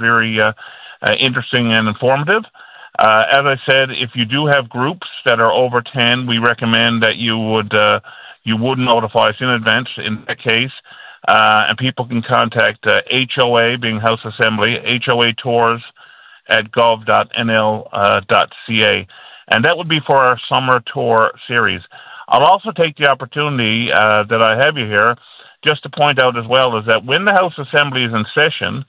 very interesting and informative. As I said, if you do have groups that are over 10, we recommend that you would notify us in advance in that case. And people can contact HOA, being House Assembly, HOA Tours at gov.nl.ca. And that would be for our summer tour series. I'll also take the opportunity that I have you here just to point out as well is that when the House Assembly is in session,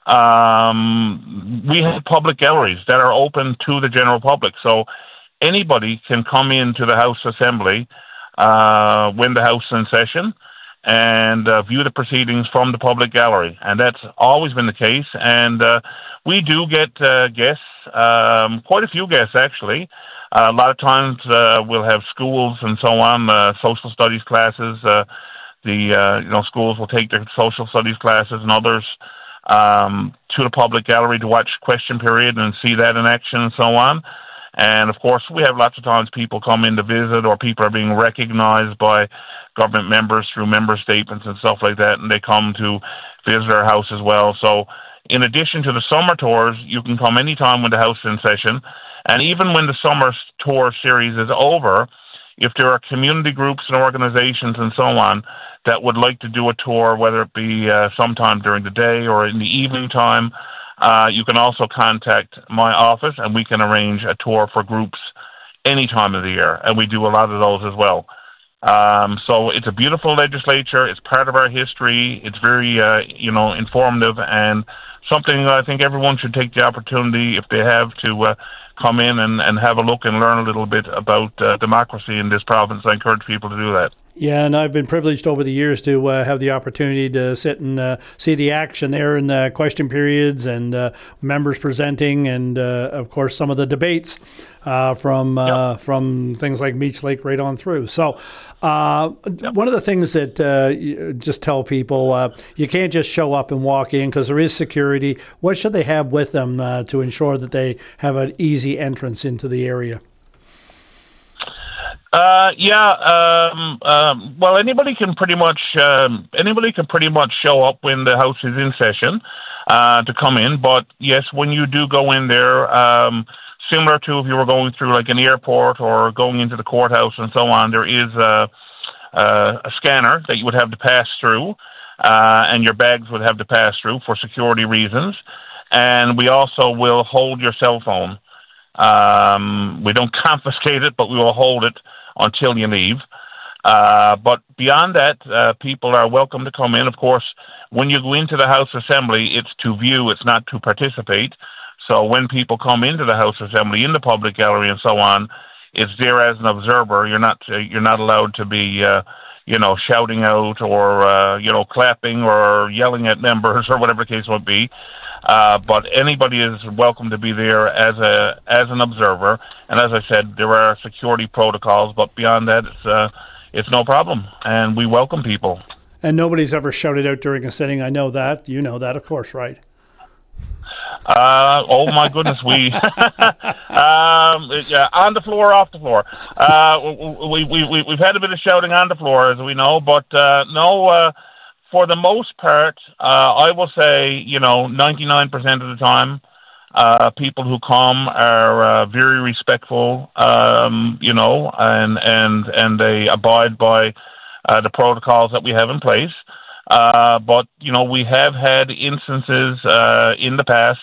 we have public galleries that are open to the general public. So anybody can come into the House Assembly when the House is in session and view the proceedings from the public gallery. And that's always been the case. And we do get guests, quite a few guests actually. A lot of times we'll have schools and so on, social studies classes. Schools will take their social studies classes and others to the public gallery to watch question period and see that in action and so on. And, of course, we have lots of times people come in to visit or people are being recognized by government members through member statements and stuff like that, and they come to visit our house as well. So in addition to the summer tours, you can come anytime when the house is in session. And even when the summer tour series is over, if there are community groups and organizations and so on that would like to do a tour, whether it be sometime during the day or in the evening time, you can also contact my office and we can arrange a tour for groups any time of the year. And we do a lot of those as well. So it's a beautiful legislature. It's part of our history. It's very, informative and something I think everyone should take the opportunity, if they have, to come in and have a look and learn a little bit about democracy in this province. I encourage people to do that. Yeah, and I've been privileged over the years to have the opportunity to sit and see the action there in the question periods and members presenting and, of course, some of the debates from things like Meech Lake right on through. So one of the things that you just tell people, you can't just show up and walk in because there is security. What should they have with them to ensure that they have an easy entrance into the area? Well, anybody can pretty much show up when the house is in session to come in. But yes, when you do go in there, similar to if you were going through like an airport or going into the courthouse and so on, there is a scanner that you would have to pass through, and your bags would have to pass through for security reasons. And we also will hold your cell phone. We don't confiscate it, but we will hold it until you leave. But beyond that, people are welcome to come in. Of course, when you go into the House Assembly, it's to view, it's not to participate. So when people come into the House Assembly in the public gallery and so on, it's there as an observer. You're not allowed to be shouting out or clapping or yelling at members or whatever the case might be. But anybody is welcome to be there as an observer. And as I said, there are security protocols, but beyond that, it's no problem. And we welcome people. And nobody's ever shouted out during a sitting. I know that. You know that, of course, right? Oh my goodness, we on the floor, off the floor. We've had a bit of shouting on the floor, as we know, but no. For the most part, I will say, 99% of the time, people who come are very respectful, and they abide by the protocols that we have in place. But we have had instances in the past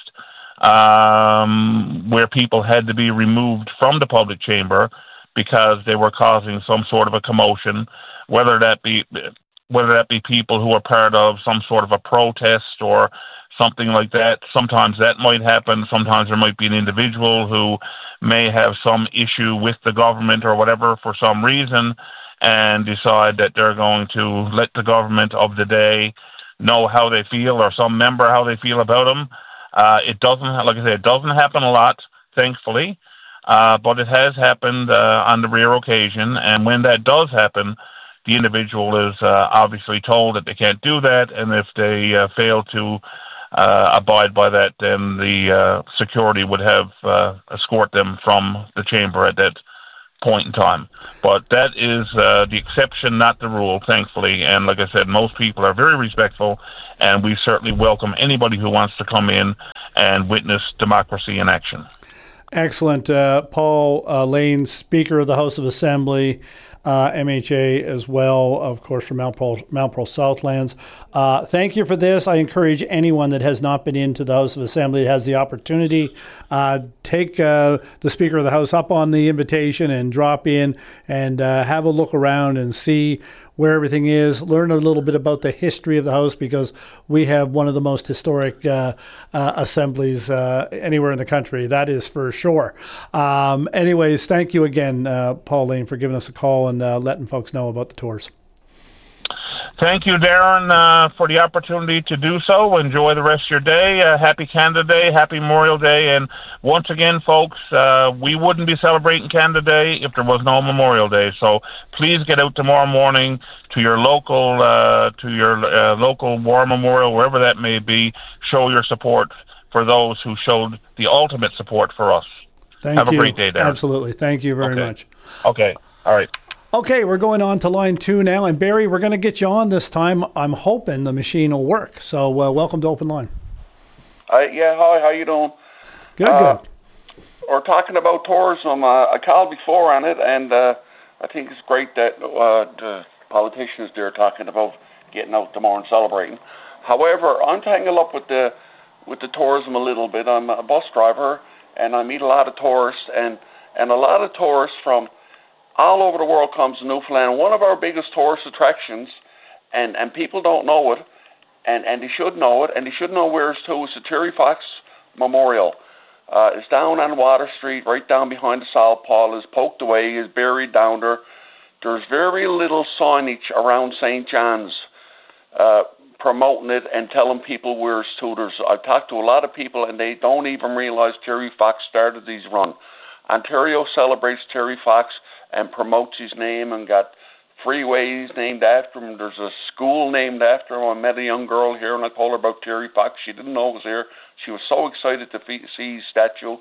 where people had to be removed from the public chamber because they were causing some sort of a commotion, whether that be people who are part of some sort of a protest or something like that. Sometimes that might happen. Sometimes there might be an individual who may have some issue with the government or whatever for some reason and decide that they're going to let the government of the day know how they feel or some member how they feel about them. It doesn't, like I say, it doesn't happen a lot, thankfully, but it has happened on the rare occasion. And when that does happen, the individual is obviously told that they can't do that, and if they fail to abide by that, then the security would have escort them from the chamber at that point in time. But that is the exception, not the rule, thankfully. And like I said, most people are very respectful, and we certainly welcome anybody who wants to come in and witness democracy in action. Excellent. Paul Lane, Speaker of the House of Assembly, MHA as well, of course, from Mount Pearl Southlands. Thank you for this. I encourage anyone that has not been into the House of Assembly, that has the opportunity, take the Speaker of the House up on the invitation and drop in and have a look around and see where everything is, learn a little bit about the history of the House, because we have one of the most historic assemblies anywhere in the country. That is for sure. Anyways, thank you again, Paul Lane, for giving us a call and letting folks know about the tours. Thank you, Darren, for the opportunity to do so. Enjoy the rest of your day. Happy Canada Day, happy Memorial Day. And once again, folks, we wouldn't be celebrating Canada Day if there was no Memorial Day. So please get out tomorrow morning to your local war memorial, wherever that may be. Show your support for those who showed the ultimate support for us. Have a great day, Darren. Absolutely. Thank you very much. Okay. All right. Okay, we're going on to line 2 now. And Barry, we're going to get you on this time. I'm hoping the machine will work. So welcome to Open Line. Yeah, hi, how you doing? Good. We're talking about tourism. I called before on it, and I think it's great that the politicians there are talking about getting out tomorrow and celebrating. However, I'm tangled up with the tourism a little bit. I'm a bus driver, and I meet a lot of tourists, and a lot of tourists from all over the world comes to Newfoundland. One of our biggest tourist attractions, and people don't know it, and they should know it, and they should know where it's to, is the Terry Fox Memorial. It's down on Water Street, right down behind the South Paul. It's poked away, it's buried down there. There's very little signage around St. John's promoting it and telling people where it's to. I've talked to a lot of people, and they don't even realize Terry Fox started these run. Ontario celebrates Terry Fox and promotes his name, and got freeways named after him. There's a school named after him. I met a young girl here, and I told her about Terry Fox. She didn't know it was here. She was so excited to see his statue.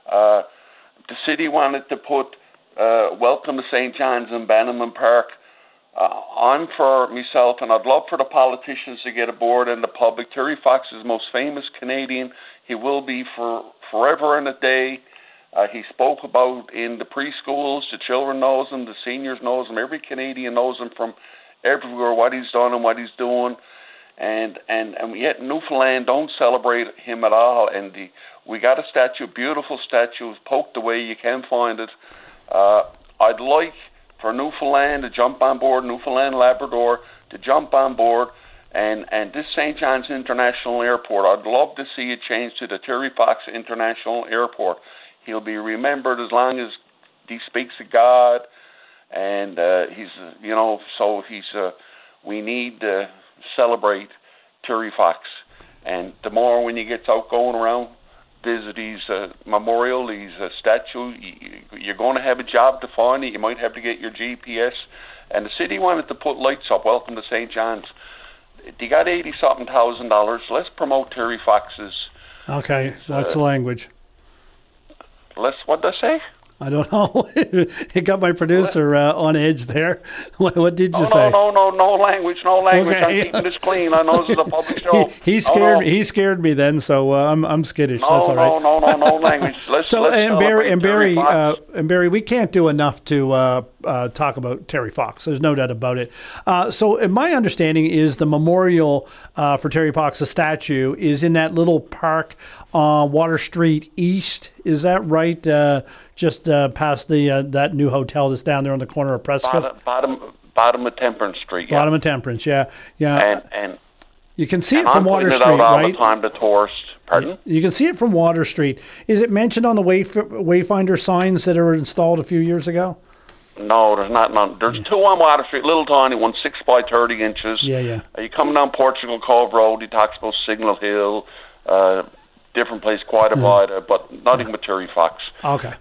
The city wanted to put Welcome to St. John's in Bannerman Park. I'm for myself, and I'd love for the politicians to get aboard and the public. Terry Fox is the most famous Canadian. He will be for forever and a day. He spoke about in the preschools. The children knows him. The seniors knows him. Every Canadian knows him from everywhere, what he's done and what he's doing. And yet Newfoundland don't celebrate him at all. And we got a statue, beautiful statue, poked away. You can't find it. I'd like for Newfoundland to jump on board, Newfoundland Labrador to jump on board. And this St. John's International Airport, I'd love to see it changed to the Terry Fox International Airport. He'll be remembered as long as he speaks of God, and we need to celebrate Terry Fox. And tomorrow when you get out going around, visit his memorial, his statue, you're going to have a job to find it. You might have to get your GPS. And the city wanted to put lights up, Welcome to St. John's. They got $80-something thousand. Let's promote Terry Fox's. Okay, what's the language? What'd I say? I don't know. It got my producer on edge there. What did you say? No language. Okay. I'm keeping this clean. I know this is a public show. He scared me then, so I'm skittish. That's all right. No language. Barry, we can't do enough to talk about Terry Fox. There's no doubt about it. So my understanding is the memorial for Terry Fox, the statue, is in that little park on Water Street East. Is that right? Just past that new hotel that's down there on the corner of Prescott? Bottom of Temperance Street. Yeah. Bottom of Temperance, yeah. And you can see it from Water Street, right? all the time to tourists. Pardon? You can see it from Water Street. Is it mentioned on the Wayfinder signs that were installed a few years ago? No, there's not none. There's two on Water Street, little tiny one, 6 by 30 inches. Yeah. You come down Portugal Cove Road, he talks about Signal Hill, different place, quite a bit, but nothing with Terry Fox. Okay.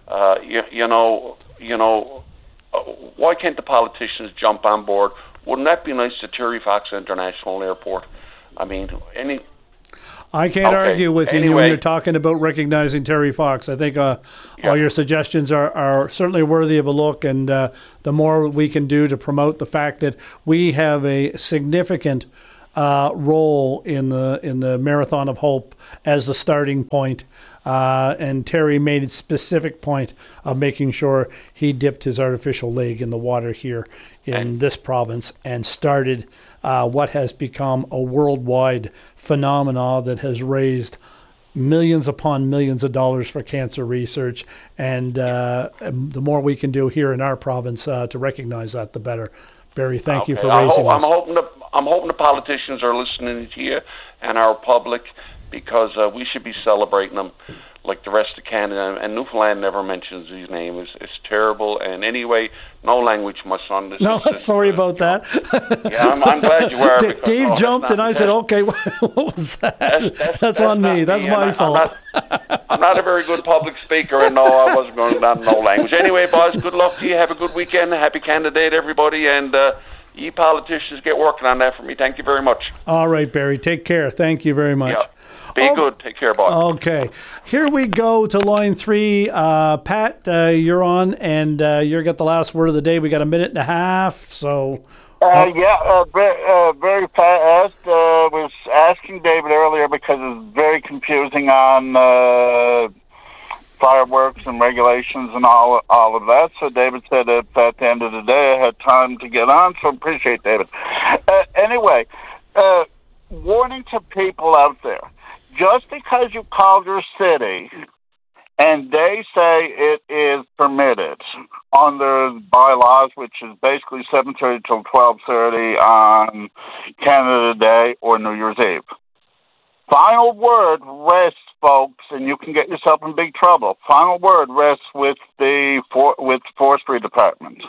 Why can't the politicians jump on board? Wouldn't that be nice to Terry Fox International Airport? I mean, I can't argue with you when you're talking about recognizing Terry Fox. I think all your suggestions are certainly worthy of a look, and the more we can do to promote the fact that we have a significant role in the Marathon of Hope as the starting point. And Terry made a specific point of making sure he dipped his artificial leg in the water here in this province and started what has become a worldwide phenomenon that has raised millions upon millions of dollars for cancer research. And the more we can do here in our province to recognize that, the better. Barry, thank you for raising this. I'm hoping the politicians are listening to you and our public, because we should be celebrating them like the rest of Canada. And Newfoundland never mentions his name. It's terrible. And anyway, no language, my son. Sorry about that. Yeah, I'm glad you were. Dave jumped, and I said, okay, what was that? That's on me. That's my fault. I'm not a very good public speaker, and no, I wasn't going down no language. Anyway, boys, good luck to you. Have a good weekend. Happy Canada Day, everybody. And you politicians get working on that for me. Thank you very much. All right, Barry. Take care. Thank you very much. Yeah. Be good. Take care, boss. Okay. Here we go to line 3. Pat, you're on, and you got the last word of the day. We got a minute and a half, so... very fast. Was asking David earlier because it's very confusing on fireworks and regulations and all of that. So David said if at the end of the day I had time to get on, so appreciate David. Anyway, warning to people out there. Just because you call your city and they say it is permitted under bylaws, which is basically 7:30 till 12:30 on Canada Day or New Year's Eve. Final word rests, folks, and you can get yourself in big trouble. Final word rests with the Forestry Department.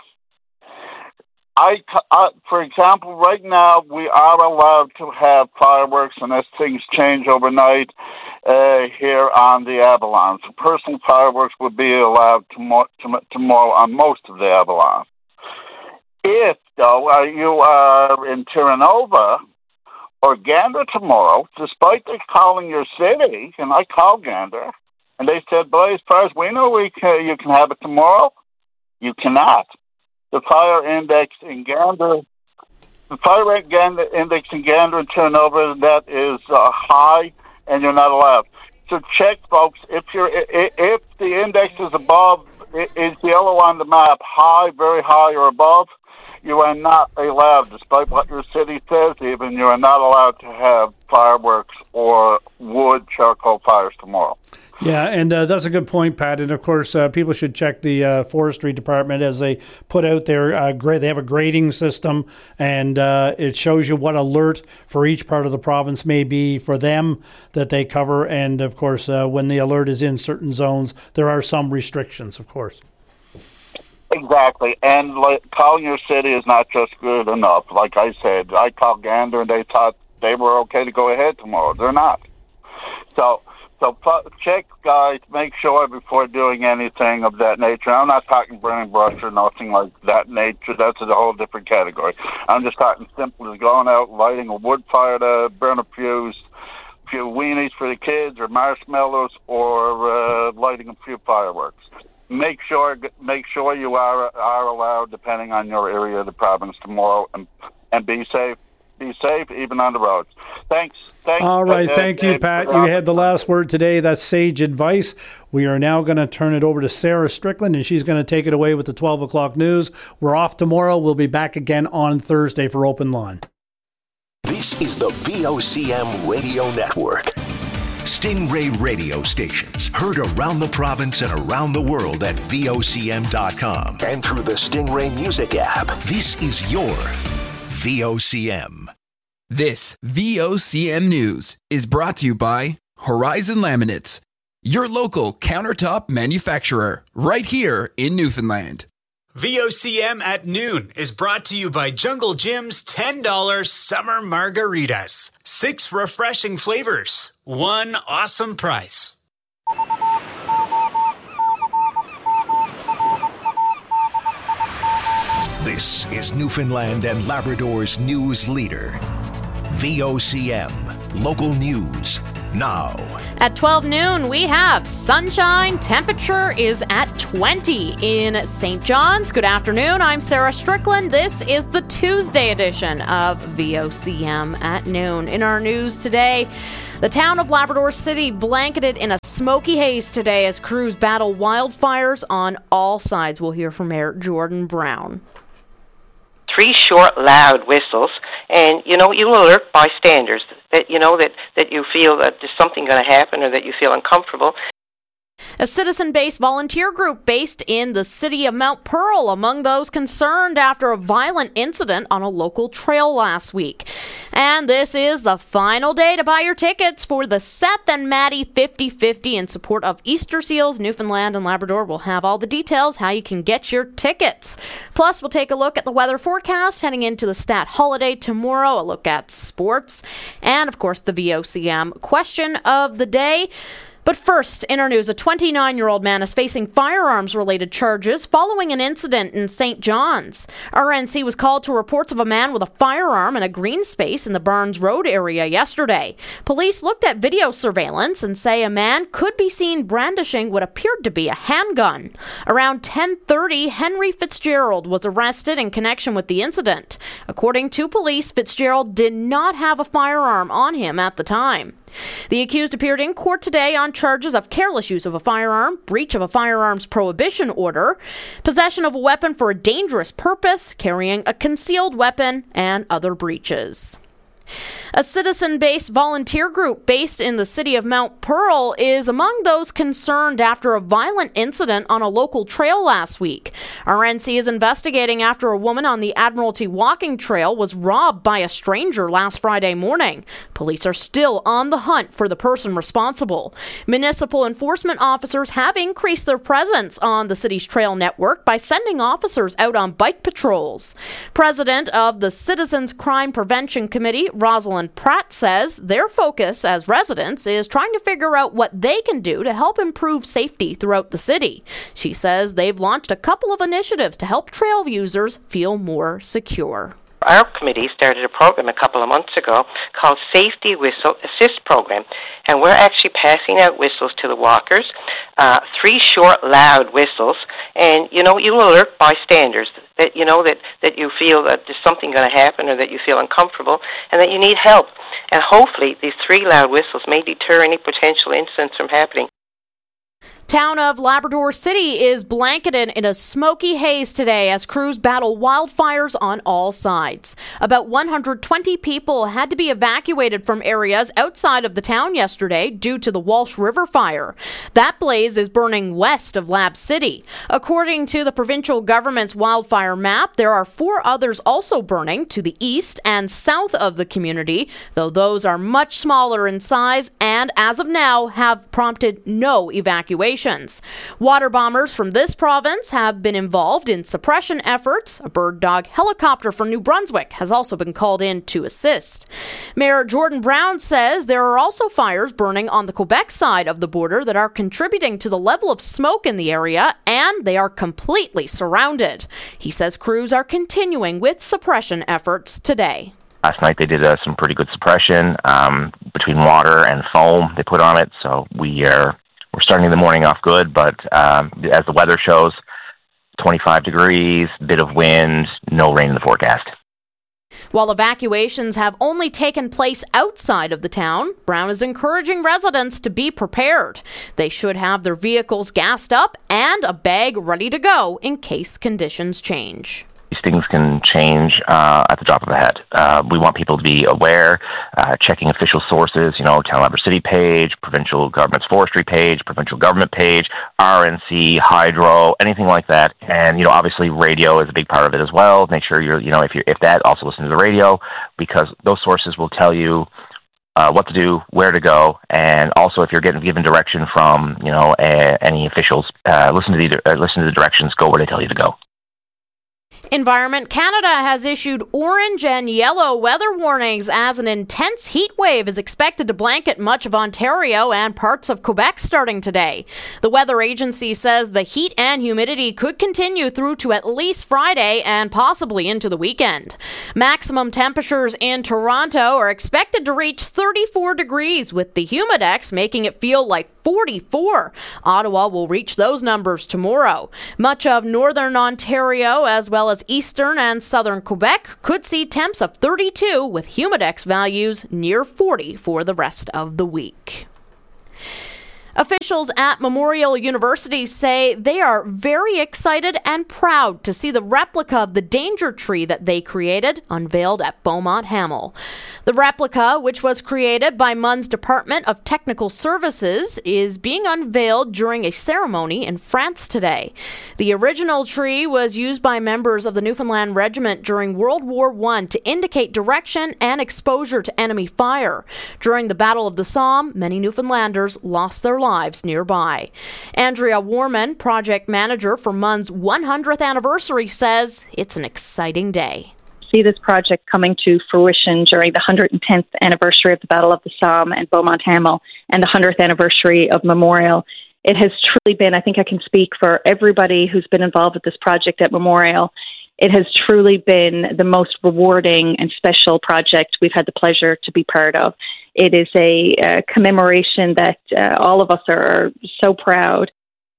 For example, right now we are allowed to have fireworks unless things change overnight here on the Avalon. So personal fireworks would be allowed tomorrow on most of the Avalon. If, though, you are in Terranova or Gander tomorrow, despite they calling your city, and I called Gander, and they said, boy, as far as we know, you can have it tomorrow. You cannot. The fire index in Gander, and Terranova, that is high, and you're not allowed. So check, folks. If the index is above, is yellow on the map, high, very high, or above, you are not allowed, despite what your city says. Even you are not allowed to have fireworks or wood charcoal fires tomorrow. Yeah, and that's a good point, Pat. And of course, people should check the Forestry Department as they put out their they have a grading system, and it shows you what alert for each part of the province may be for them that they cover. And of course, when the alert is in certain zones, there are some restrictions, of course. Exactly, and calling your city is not just good enough. Like I said, I called Gander, and they thought they were okay to go ahead tomorrow. They're not. So check, guys, make sure before doing anything of that nature. I'm not talking burning brush or nothing like that nature. That's a whole different category. I'm just talking simply going out, lighting a wood fire to burn a few weenies for the kids or marshmallows, or lighting a few fireworks. Make sure you are allowed, depending on your area of the province tomorrow, and be safe. Be safe, even on the roads. Thanks. All right, thank you, Pat. You had the last word today. That's sage advice. We are now going to turn it over to Sarah Strickland, and she's going to take it away with the 12 o'clock news. We're off tomorrow. We'll be back again on Thursday for Open Line. This is the VOCM Radio Network. Stingray radio stations heard around the province and around the world at VOCM.com and through the Stingray Music app. This is your VOCM. This VOCM News is brought to you by Horizon Laminates, your local countertop manufacturer, right here in Newfoundland. VOCM at noon is brought to you by Jungle Jim's $10 Summer Margaritas. 6 refreshing flavors, 1 awesome price. This is Newfoundland and Labrador's news leader. VOCM, local news, now. At 12 noon, we have sunshine. Temperature is at 20 in St. John's. Good afternoon. I'm Sarah Strickland. This is the Tuesday edition of VOCM at noon. In our news today, the town of Labrador City blanketed in a smoky haze today as crews battle wildfires on all sides. We'll hear from Mayor Jordan Brown. 3 short, loud whistles, and you alert bystanders that that you feel that there's something going to happen or that you feel uncomfortable. A citizen-based volunteer group based in the city of Mount Pearl among those concerned after a violent incident on a local trail last week. And this is the final day to buy your tickets for the Seth and Maddie 50-50 in support of Easter Seals, Newfoundland and Labrador. We'll have all the details how you can get your tickets. Plus, we'll take a look at the weather forecast heading into the stat holiday tomorrow, a look at sports, and, of course, the VOCM question of the day. But first, in our news, a 29-year-old man is facing firearms-related charges following an incident in St. John's. RNC was called to reports of a man with a firearm in a green space in the Barnes Road area yesterday. Police looked at video surveillance and say a man could be seen brandishing what appeared to be a handgun. Around 10:30, Henry Fitzgerald was arrested in connection with the incident. According to police, Fitzgerald did not have a firearm on him at the time. The accused appeared in court today on charges of careless use of a firearm, breach of a firearms prohibition order, possession of a weapon for a dangerous purpose, carrying a concealed weapon, and other breaches. A citizen-based volunteer group based in the city of Mount Pearl is among those concerned after a violent incident on a local trail last week. RNC is investigating after a woman on the Admiralty Walking Trail was robbed by a stranger last Friday morning. Police are still on the hunt for the person responsible. Municipal enforcement officers have increased their presence on the city's trail network by sending officers out on bike patrols. President of the Citizens Crime Prevention Committee, Rosalind Pratt, says their focus as residents is trying to figure out what they can do to help improve safety throughout the city. She says they've launched a couple of initiatives to help trail users feel more secure. Our committee started a program a couple of months ago called Safety Whistle Assist Program, and we're actually passing out whistles to the walkers, 3 short, loud whistles, and you alert bystanders that that you feel that there's something going to happen or that you feel uncomfortable and that you need help. And hopefully these 3 loud whistles may deter any potential incidents from happening. Town of Labrador City is blanketed in a smoky haze today as crews battle wildfires on all sides. About 120 people had to be evacuated from areas outside of the town yesterday due to the Walsh River fire. That blaze is burning west of Lab City. According to the provincial government's wildfire map, there are 4 others also burning to the east and south of the community, though those are much smaller in size and, as of now, have prompted no evacuation. Water bombers from this province have been involved in suppression efforts. A bird dog helicopter from New Brunswick has also been called in to assist. Mayor Jordan Brown says there are also fires burning on the Quebec side of the border that are contributing to the level of smoke in the area, and they are completely surrounded. He says crews are continuing with suppression efforts today. Last night they did some pretty good suppression between water and foam they put on it, so we're starting the morning off good, but as the weather shows, 25 degrees, bit of wind, no rain in the forecast. While evacuations have only taken place outside of the town, Brown is encouraging residents to be prepared. They should have their vehicles gassed up and a bag ready to go in case conditions change. These things can change at the drop of a hat. We want people to be aware, checking official sources, Town Labrador City page, provincial government's forestry page, provincial government page, RNC, hydro, anything like that. And, obviously radio is a big part of it as well. Make sure if that, also listen to the radio, because those sources will tell you what to do, where to go, and also if you're getting given direction from, any officials, listen to the directions, go where they tell you to go. Environment Canada has issued orange and yellow weather warnings as an intense heat wave is expected to blanket much of Ontario and parts of Quebec starting today. The weather agency says the heat and humidity could continue through to at least Friday and possibly into the weekend. Maximum temperatures in Toronto are expected to reach 34 degrees, with the Humidex making it feel like 44. Ottawa will reach those numbers tomorrow. Much of northern Ontario, as well as eastern and southern Quebec, could see temps of 32, with Humidex values near 40 for the rest of the week. Officials at Memorial University say they are very excited and proud to see the replica of the danger tree that they created unveiled at Beaumont Hamel. The replica, which was created by MUN's Department of Technical Services, is being unveiled during a ceremony in France today. The original tree was used by members of the Newfoundland Regiment during World War I to indicate direction and exposure to enemy fire. During the Battle of the Somme, many Newfoundlanders lost their lives nearby. Andrea Warman, project manager for MUN's 100th anniversary, says it's an exciting day. See this project coming to fruition during the 110th anniversary of the Battle of the Somme and Beaumont Hamel and the 100th anniversary of Memorial. It has truly been, I think I can speak for everybody who's been involved with this project at Memorial, it has truly been the most rewarding and special project we've had the pleasure to be part of. It is a commemoration that all of us are so proud.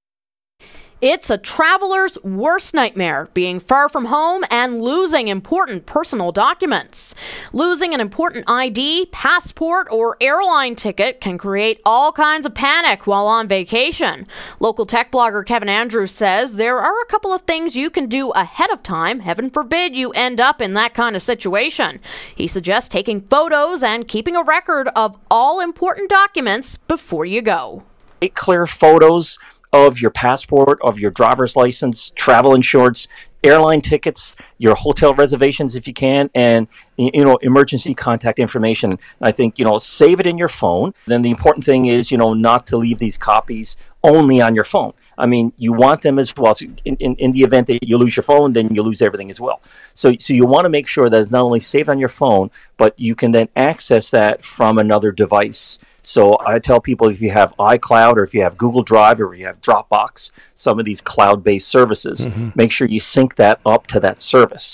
It's a traveler's worst nightmare, being far from home and losing important personal documents. Losing an important ID, passport, or airline ticket can create all kinds of panic while on vacation. Local tech blogger Kevin Andrews says there are a couple of things you can do ahead of time. Heaven forbid you end up in that kind of situation. He suggests taking photos and keeping a record of all important documents before you go. Take clear photos of your passport, of your driver's license, travel insurance, airline tickets, your hotel reservations if you can, and emergency contact information. I think save it in your phone. Then the important thing is not to leave these copies only on your phone. I mean, you want them as well. In the event that you lose your phone, then you lose everything as well. So you want to make sure that it's not only saved on your phone, but you can then access that from another device. So I tell people, if you have iCloud or if you have Google Drive or you have Dropbox, some of these cloud-based services, make sure you sync that up to that service.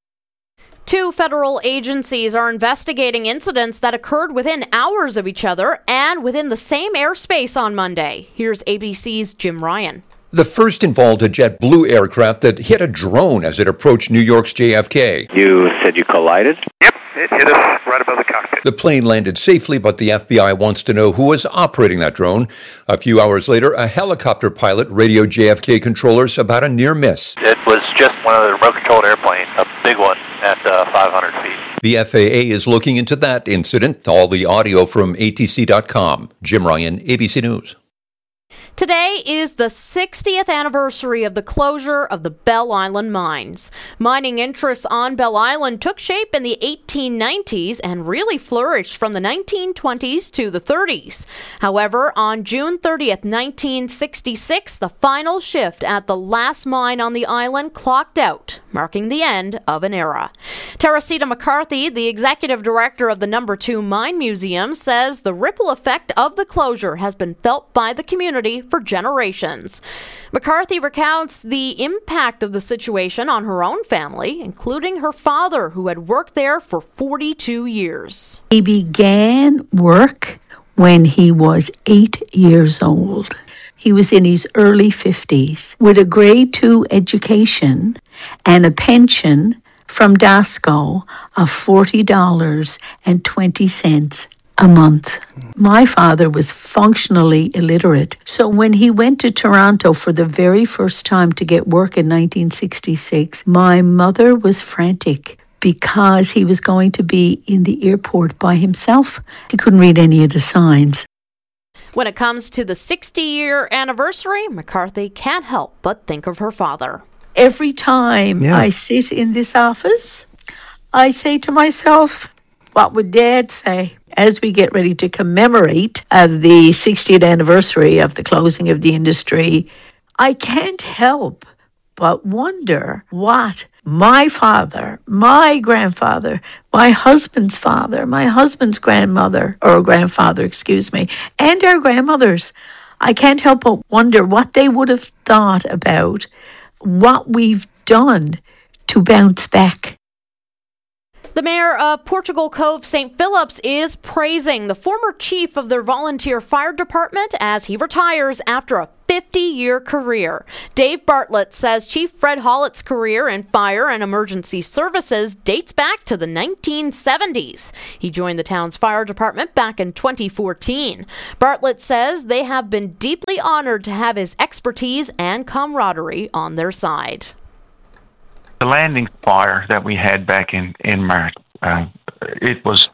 2 federal agencies are investigating incidents that occurred within hours of each other and within the same airspace on Monday. Here's ABC's Jim Ryan. The first involved a JetBlue aircraft that hit a drone as it approached New York's JFK. You said you collided? Yep, it hit us right above the cockpit. The plane landed safely, but the FBI wants to know who was operating that drone. A few hours later, a helicopter pilot radioed JFK controllers about a near miss. It was just one of the remote-controlled airplanes, a big one at 500 feet. The FAA is looking into that incident. All the audio from ATC.com. Jim Ryan, ABC News. Today is the 60th anniversary of the closure of the Bell Island mines. Mining interests on Bell Island took shape in the 1890s and really flourished from the 1920s to the 30s. However, on June 30th, 1966, the final shift at the last mine on the island clocked out, marking the end of an era. Teresita McCarthy, the executive director of the No. 2 Mine Museum, says the ripple effect of the closure has been felt by the community for generations. McCarthy recounts the impact of the situation on her own family, including her father, who had worked there for 42 years. He began work when he was 8 years old. He was in his early 50s with a grade 2 education and a pension from DASCO of $40.20 a month. My father was functionally illiterate, so when he went to Toronto for the very first time to get work in 1966, my mother was frantic because he was going to be in the airport by himself. He couldn't read any of the signs. When it comes to the 60-year anniversary, McCarthy can't help but think of her father. Every time I sit in this office, I say to myself, what would Dad say? As we get ready to commemorate the 60th anniversary of the closing of the industry, I can't help but wonder what my father, my grandfather, my husband's father, my husband's grandmother, or grandfather, excuse me, and our grandmothers. I can't help but wonder what they would have thought about what we've done to bounce back. The mayor of Portugal Cove St. Phillips is praising the former chief of their volunteer fire department as he retires after a 50-year career. Dave Bartlett says Chief Fred Hollett's career in fire and emergency services dates back to the 1970s. He joined the town's fire department back in 2014. Bartlett says they have been deeply honored to have his expertise and camaraderie on their side. The landing fire that we had back in March, it was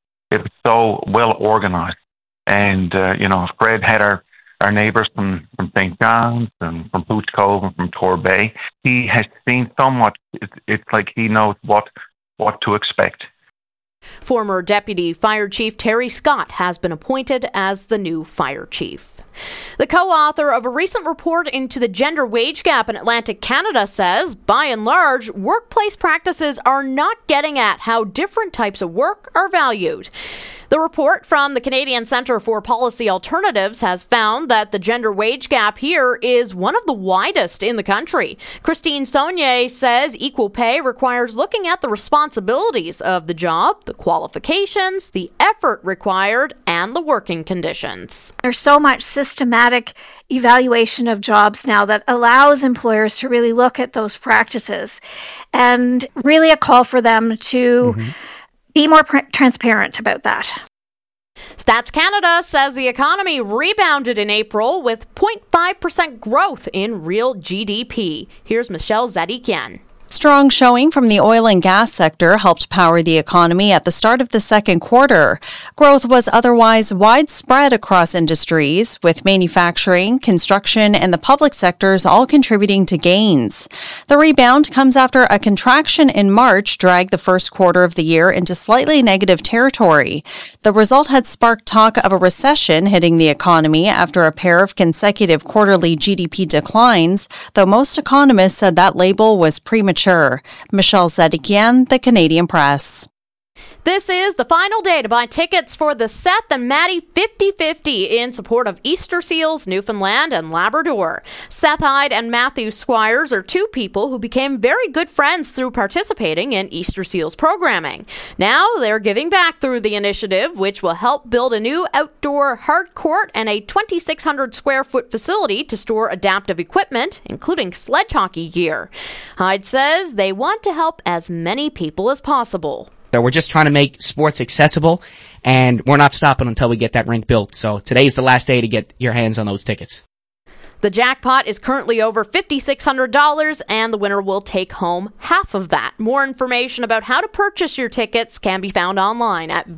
so well organized, and Fred had our neighbors from St. John's and from Pooch Cove and from Torbay. He has seen so much. It's like he knows what to expect. Former Deputy Fire Chief Terry Scott has been appointed as the new fire chief. The co-author of a recent report into the gender wage gap in Atlantic Canada says, by and large, workplace practices are not getting at how different types of work are valued. The report from the Canadian Centre for Policy Alternatives has found that the gender wage gap here is one of the widest in the country. Christine Saunier says equal pay requires looking at the responsibilities of the job, the qualifications, the effort required, and the working conditions. There's so much systematic evaluation of jobs now that allows employers to really look at those practices, and really a call for them to be more transparent about that. Stats Canada says the economy rebounded in April with 0.5% growth in real GDP. Here's Michelle Zadikian. Strong showing from the oil and gas sector helped power the economy at the start of the second quarter. Growth was otherwise widespread across industries, with manufacturing, construction, and the public sectors all contributing to gains. The rebound comes after a contraction in March dragged the first quarter of the year into slightly negative territory. The result had sparked talk of a recession hitting the economy after a pair of consecutive quarterly GDP declines, though most economists said that label was premature. Michelle Zedikian, The Canadian Press. This is the final day to buy tickets for the Seth and Maddie 50-50 in support of Easter Seals, Newfoundland and Labrador. Seth Hyde and Matthew Squires are two people who became very good friends through participating in Easter Seals programming. Now they're giving back through the initiative, which will help build a new outdoor hard court and a 2,600 square foot facility to store adaptive equipment, including sledge hockey gear. Hyde says they want to help as many people as possible. So we're just trying to make sports accessible, and we're not stopping until we get that rink built. So today's the last day to get your hands on those tickets. The jackpot is currently over $5,600, and the winner will take home half of that. More information about how to purchase your tickets can be found online at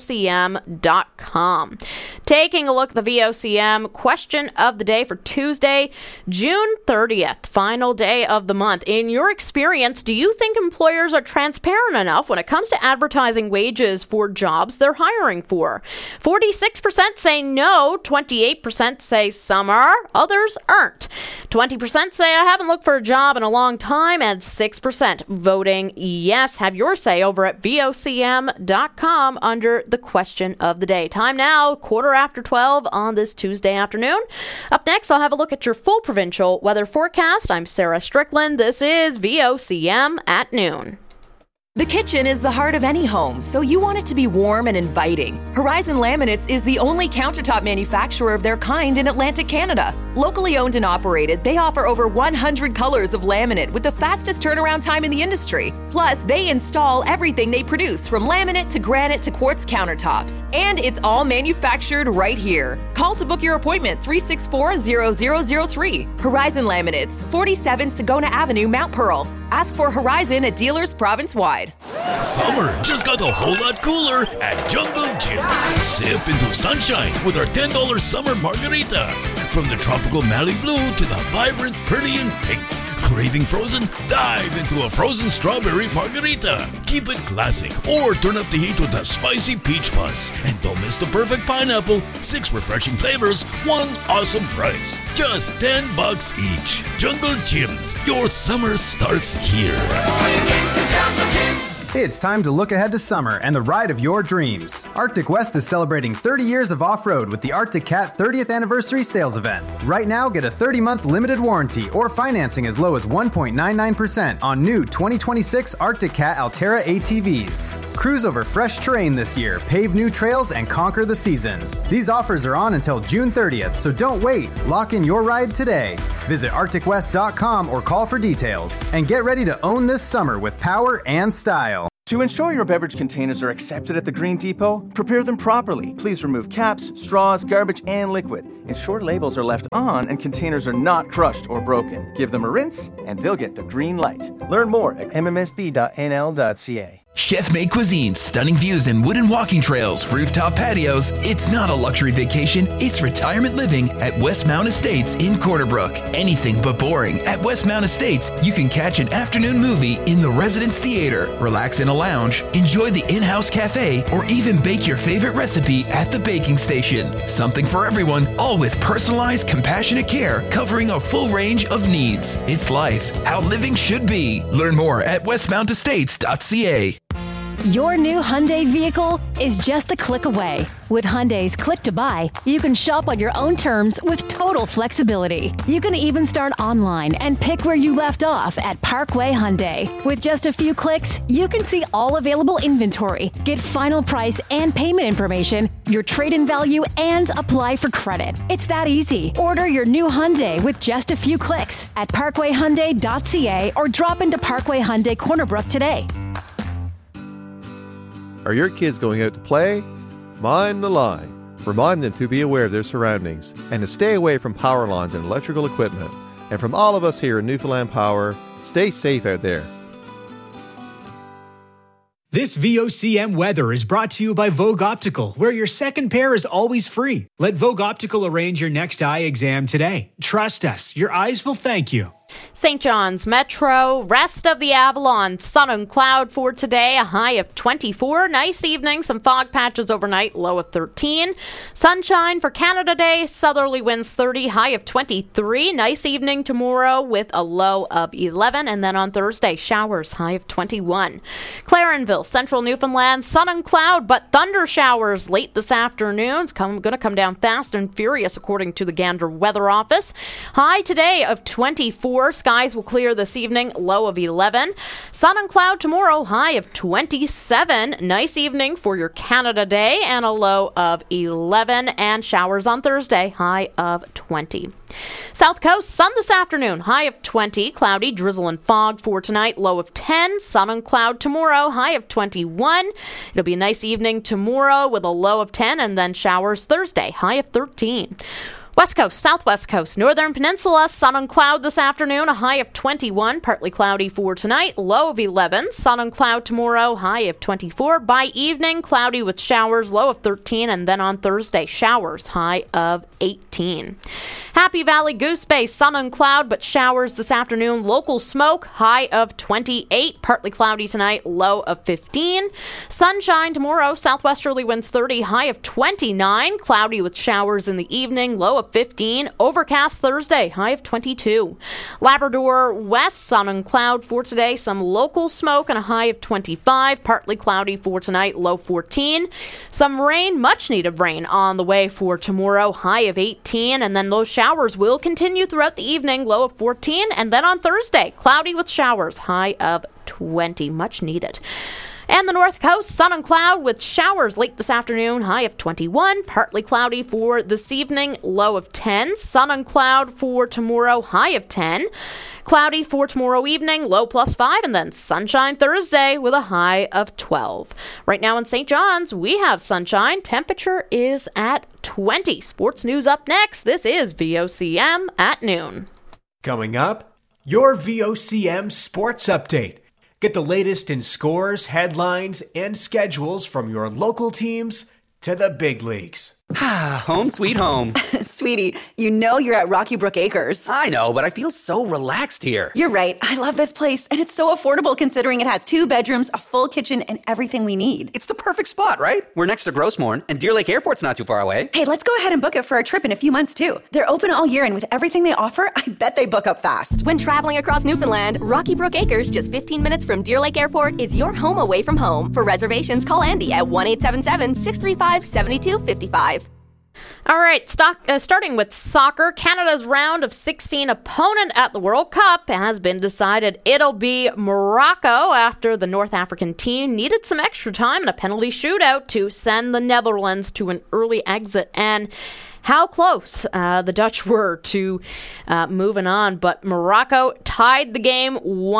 vocm.com. Taking a look at the VOCM question of the day for Tuesday, June 30th, final day of the month. In your experience, do you think employers are transparent enough when it comes to advertising wages for jobs they're hiring for? 46% say no, 28% say some are, others aren't. 20% say I haven't looked for a job in a long time, and 6% voting yes. Have your say over at vocm.com under the question of the day. Time now, 12:15 on this Tuesday afternoon. Up next, I'll have a look at your full provincial weather forecast. I'm Sarah Strickland. This is VOCM at noon. The kitchen is the heart of any home, so you want it to be warm and inviting. Horizon Laminates is the only countertop manufacturer of their kind in Atlantic Canada. Locally owned and operated, they offer over 100 colors of laminate with the fastest turnaround time in the industry. Plus, they install everything they produce, from laminate to granite to quartz countertops. And it's all manufactured right here. Call to book your appointment, 364-0003. Horizon Laminates, 47 Sagona Avenue, Mount Pearl. Ask for Horizon at dealers province-wide. Summer just got a whole lot cooler at Jungle Jim's. Sip into sunshine with our $10 summer margaritas. From the tropical Malibu blue to the vibrant Perdian pink. Craving frozen? Dive into a frozen strawberry margarita. Keep it classic or turn up the heat with a spicy peach fuzz. And don't miss the perfect pineapple. 6 refreshing flavors, 1 awesome price. Just $10 each. Jungle Gyms. Your summer starts here. It's time to look ahead to summer and the ride of your dreams. Arctic West is celebrating 30 years of off-road with the Arctic Cat 30th Anniversary Sales Event. Right now, get a 30-month limited warranty or financing as low as 1.99% on new 2026 Arctic Cat Altera ATVs. Cruise over fresh terrain this year, pave new trails, and conquer the season. These offers are on until June 30th, so don't wait. Lock in your ride today. Visit ArcticWest.com or call for details. And get ready to own this summer with power and style. To ensure your beverage containers are accepted at the Green Depot, prepare them properly. Please remove caps, straws, garbage, and liquid. Ensure labels are left on and containers are not crushed or broken. Give them a rinse and they'll get the green light. Learn more at mmsb.nl.ca. Chef-made cuisine, stunning views and wooden walking trails, rooftop patios. It's not a luxury vacation, it's retirement living at Westmount Estates in Corner Brook. Anything but boring. At Westmount Estates, you can catch an afternoon movie in the Residence Theater, relax in a lounge, enjoy the in-house cafe, or even bake your favorite recipe at the baking station. Something for everyone, all with personalized, compassionate care covering a full range of needs. It's life, how living should be. Learn more at westmountestates.ca. Your new Hyundai vehicle is just a click away. With Hyundai's Click to Buy, you can shop on your own terms with total flexibility. You can even start online and pick where you left off at Parkway Hyundai. With just a few clicks, you can see all available inventory, get final price and payment information, your trade-in value, and apply for credit. It's that easy. Order your new Hyundai with just a few clicks at parkwayhyundai.ca or drop into Parkway Hyundai Corner Brook today. Are your kids going out to play? Mind the line. Remind them to be aware of their surroundings and to stay away from power lines and electrical equipment. And from all of us here in Newfoundland Power, stay safe out there. This VOCM weather is brought to you by Vogue Optical, where your second pair is always free. Let Vogue Optical arrange your next eye exam today. Trust us, your eyes will thank you. St. John's Metro, rest of the Avalon, sun and cloud for today, a high of 24. Nice evening, some fog patches overnight, low of 13. Sunshine for Canada Day, southerly winds 30, high of 23. Nice evening tomorrow with a low of 11. And then on Thursday, showers, high of 21. Clarenville, central Newfoundland, sun and cloud, but thunder showers late this afternoon. It's going to come down fast and furious, according to the Gander Weather Office. High today of 24. Skies will clear this evening, low of 11. Sun and cloud tomorrow, high of 27. Nice evening for your Canada Day and a low of 11. And showers on Thursday, high of 20. South Coast, sun this afternoon, high of 20. Cloudy, drizzle and fog for tonight, low of 10. Sun and cloud tomorrow, high of 21. It'll be a nice evening tomorrow with a low of 10. And then showers Thursday, high of 13. West Coast, Southwest Coast, Northern Peninsula, sun and cloud this afternoon, a high of 21, partly cloudy for tonight, low of 11. Sun and cloud tomorrow, high of 24. By evening, cloudy with showers, low of 13, and then on Thursday, showers, high of 18. Happy Valley, Goose Bay, sun and cloud, but showers this afternoon. Local smoke, high of 28, partly cloudy tonight, low of 15. Sunshine tomorrow, southwesterly winds 30, high of 29. Cloudy with showers in the evening, low of 15. Overcast Thursday, high of 22. Labrador West, sun and cloud for today. Some local smoke and a high of 25. Partly cloudy for tonight, low 14. Some rain, much needed rain on the way for tomorrow, high of 18. And then those showers will continue throughout the evening, low of 14. And then on Thursday, cloudy with showers, high of 20. Much needed. And the North Coast, sun and cloud with showers late this afternoon, high of 21. Partly cloudy for this evening, low of 10. Sun and cloud for tomorrow, high of 10. Cloudy for tomorrow evening, low plus 5. And then sunshine Thursday with a high of 12. Right now in St. John's, we have sunshine. Temperature is at 20. Sports news up next. This is VOCM at noon. Coming up, your VOCM Sports Update. Get the latest in scores, headlines, and schedules from your local teams to the big leagues. Home sweet home. Sweetie, you know you're at Rocky Brook Acres. I know, but I feel so relaxed here. You're right. I love this place, and it's so affordable considering it has 2 bedrooms, a full kitchen, and everything we need. It's the perfect spot, right? We're next to Grossmorn, and Deer Lake Airport's not too far away. Hey, let's go ahead and book it for a trip in a few months, too. They're open all year, and with everything they offer, I bet they book up fast. When traveling across Newfoundland, Rocky Brook Acres, just 15 minutes from Deer Lake Airport, is your home away from home. For reservations, call Andy at 1-877-635-7255. All right, starting with soccer, Canada's round of 16 opponent at the World Cup has been decided. It'll be Morocco after the North African team needed some extra time in a penalty shootout to send the Netherlands to an early exit. And how close the Dutch were to moving on. But Morocco tied the game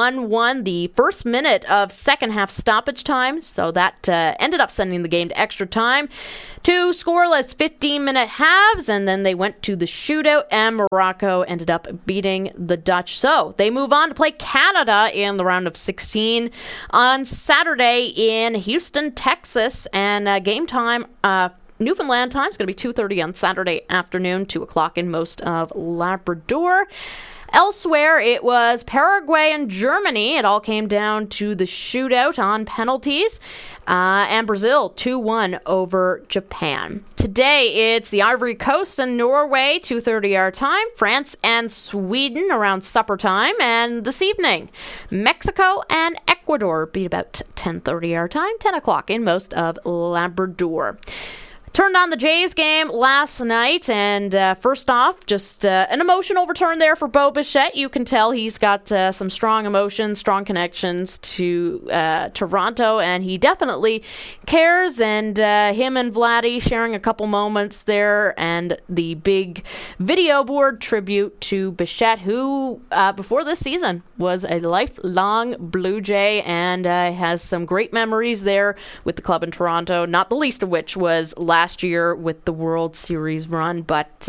1-1 the first minute of second half stoppage time. So that ended up sending the game to extra time. 2 scoreless 15-minute halves, and then they went to the shootout, and Morocco ended up beating the Dutch. So they move on to play Canada in the round of 16 on Saturday in Houston, Texas, and game time Newfoundland time is going to be 2:30 on Saturday afternoon, 2 o'clock in most of Labrador. Elsewhere, it was Paraguay and Germany. It all came down to the shootout on penalties. And Brazil 2-1 over Japan. Today, it's the Ivory Coast and Norway, 2:30 our time. France and Sweden around supper time. And this evening, Mexico and Ecuador beat about 10:30 our time, 10 o'clock in most of Labrador. Turned on the Jays game last night, and first off, just an emotion overturn there for Bo Bichette. You can tell he's got some strong emotions, strong connections to Toronto, and he definitely cares, and him and Vladdy sharing a couple moments there, and the big video board tribute to Bichette, who, before this season, was a lifelong Blue Jay, and has some great memories there with the club in Toronto, not the least of which was last year with the World Series run. But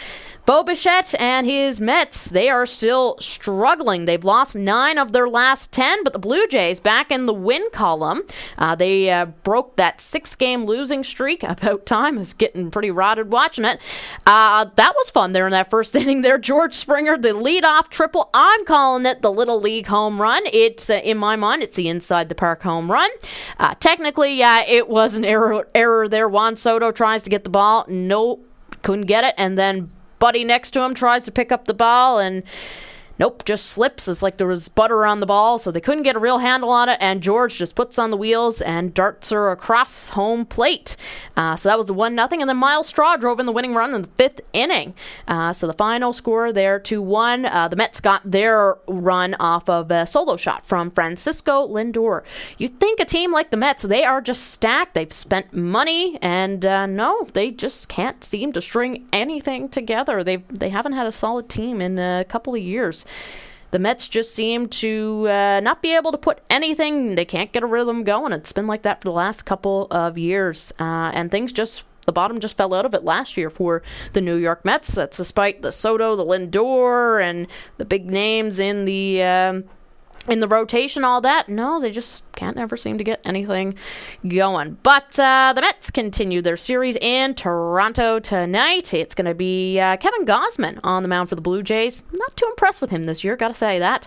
Bo Bichette and his Mets, they are still struggling. They've lost 9 of their last 10, but the Blue Jays back in the win column. They broke that 6-game losing streak. About time. I was getting pretty rotted watching it. That was fun there in that first inning there. George Springer, the leadoff triple. I'm calling it the Little League home run. It's, in my mind, it's the inside the park home run. Technically, yeah, it was an error there. Juan Soto tries to get the ball. Nope, couldn't get it. And then buddy next to him tries to pick up the ball, and nope, just slips. It's like there was butter on the ball, so they couldn't get a real handle on it, and George just puts on the wheels and darts her across home plate. So that was a 1-0, and then Miles Straw drove in the winning run in the 5th inning. So the final score there, 2-1. The Mets got their run off of a solo shot from Francisco Lindor. You'd think a team like the Mets, they are just stacked. They've spent money, and no, they just can't seem to string anything together. They haven't had a solid team in a couple of years. The Mets just seem to not be able to put anything. They can't get a rhythm going. It's been like that for the last couple of years. And things just, the bottom just fell out of it last year for the New York Mets. That's despite the Soto, the Lindor, and the big names in the rotation, all that. No, they just can't ever seem to get anything going. But the Mets continue their series in Toronto tonight. It's going to be Kevin Gausman on the mound for the Blue Jays. Not too impressed with him this year, gotta say that.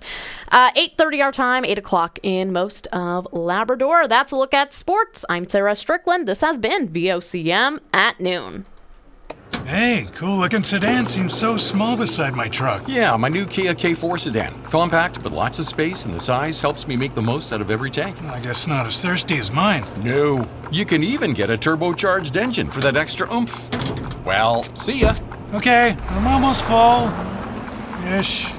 8:30 our time, 8 o'clock in most of Labrador. That's a look at sports. I'm Sarah Strickland. This has been VOCM at noon. Hey, cool-looking sedan seems so small beside my truck. Yeah, my new Kia K4 sedan. Compact, but lots of space, and the size helps me make the most out of every tank. I guess not as thirsty as mine. No. You can even get a turbocharged engine for that extra oomph. Well, see ya. Okay, I'm almost full. Ish.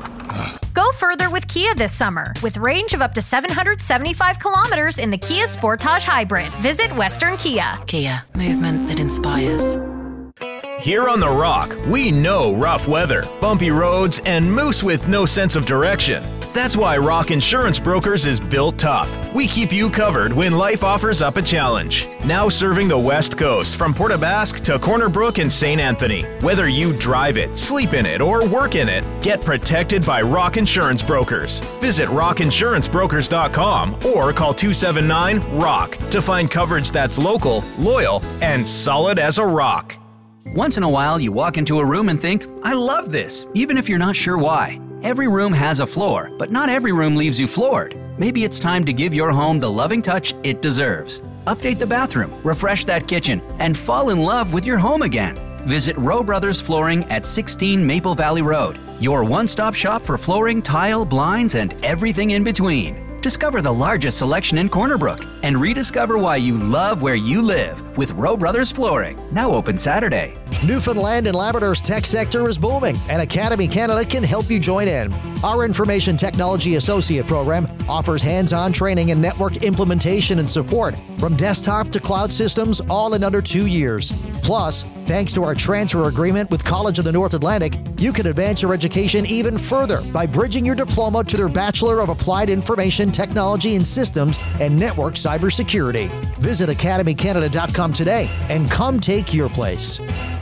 Go further with Kia this summer. With range of up to 775 kilometers in the Kia Sportage Hybrid. Visit Western Kia. Kia, movement that inspires. Here on The Rock, we know rough weather, bumpy roads, and moose with no sense of direction. That's why Rock Insurance Brokers is built tough. We keep you covered when life offers up a challenge. Now serving the West Coast from Port aux Basques to Corner Brook and St. Anthony. Whether you drive it, sleep in it, or work in it, get protected by Rock Insurance Brokers. Visit rockinsurancebrokers.com or call 279-ROCK to find coverage that's local, loyal, and solid as a rock. Once in a while, you walk into a room and think, I love this, even if you're not sure why. Every room has a floor, but not every room leaves you floored. Maybe it's time to give your home the loving touch it deserves. Update the bathroom, refresh that kitchen, and fall in love with your home again. Visit Rowe Brothers Flooring at 16 Maple Valley Road, your one-stop shop for flooring, tile, blinds, and everything in between. Discover the largest selection in Corner Brook and rediscover why you love where you live with Rowe Brothers Flooring. Now open Saturday. Newfoundland and Labrador's tech sector is booming, and Academy Canada can help you join in. Our Information Technology Associate program offers hands-on training and network implementation and support from desktop to cloud systems, all in under 2 years. Plus, thanks to our transfer agreement with College of the North Atlantic, you can advance your education even further by bridging your diploma to their Bachelor of Applied Information Technology and Systems and Network Cybersecurity. Visit academycanada.com today and come take your place.